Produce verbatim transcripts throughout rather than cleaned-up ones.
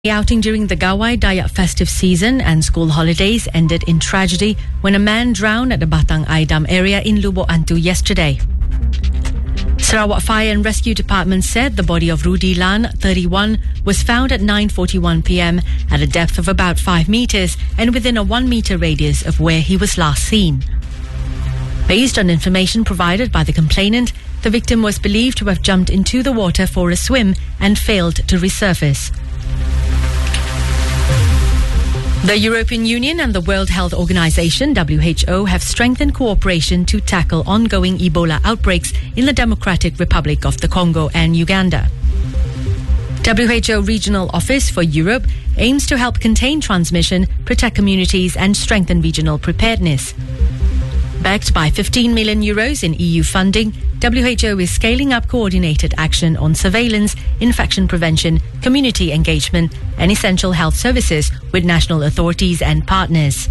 The outing during the Gawai Dayak festive season and school holidays ended in tragedy when a man drowned at the Batang Aidam area in Lubuk Antu yesterday. Sarawak Fire and Rescue Department said the body of Rudy Lan, thirty-one, was found at nine forty-one p m at a depth of about five meters and within a one meter radius of where he was last seen. Based on information provided by the complainant, the victim was believed to have jumped into the water for a swim and failed to resurface. The European Union and the World Health Organization, W H O, have strengthened cooperation to tackle ongoing Ebola outbreaks in the Democratic Republic of the Congo and Uganda. W H O Regional Office for Europe aims to help contain transmission, protect communities and strengthen regional preparedness. Backed by fifteen million euros in E U funding, W H O is scaling up coordinated action on surveillance, infection prevention, community engagement and essential health services with national authorities and partners.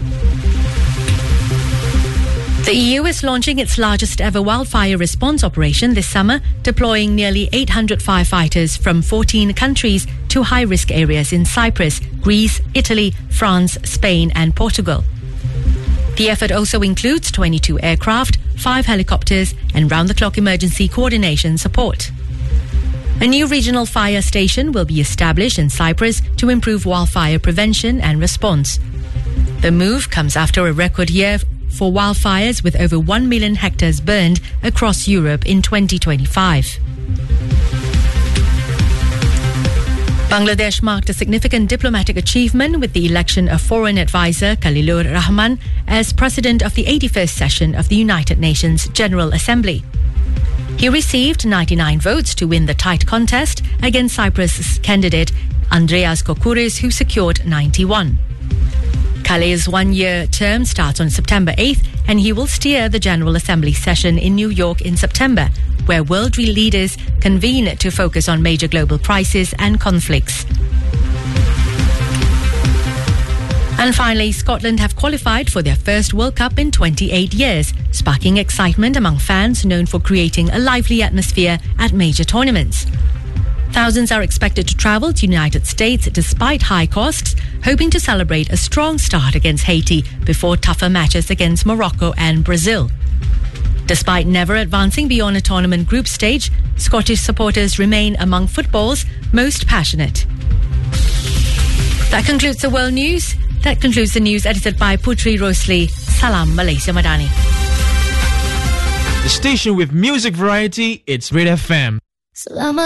The E U is launching its largest ever wildfire response operation this summer, deploying nearly eight hundred firefighters from fourteen countries to high-risk areas in Cyprus, Greece, Italy, France, Spain and Portugal. The effort also includes twenty-two aircraft, five helicopters and round-the-clock emergency coordination support. A new regional fire station will be established in Cyprus to improve wildfire prevention and response. The move comes after a record year for wildfires with over one million hectares burned across Europe in twenty twenty-five. Bangladesh marked a significant diplomatic achievement with the election of Foreign Advisor Khalilur Rahman as President of the eighty-first session of the United Nations General Assembly. He received ninety-nine votes to win the tight contest against Cyprus' candidate Andreas Koukouris, who secured ninety-one. Khalil's one-year term starts on September eighth and he will steer the General Assembly session in New York in September, where world leaders convene to focus on major global crises and conflicts. And finally, Scotland have qualified for their first World Cup in twenty-eight years, sparking excitement among fans known for creating a lively atmosphere at major tournaments. Thousands are expected to travel to the United States despite high costs, hoping to celebrate a strong start against Haiti before tougher matches against Morocco and Brazil. Despite never advancing beyond a tournament group stage, Scottish supporters remain among football's most passionate. That concludes the world news. That concludes the news edited by Putri Rosli. Salam Malaysia Madani. The station with music variety, it's Red F M.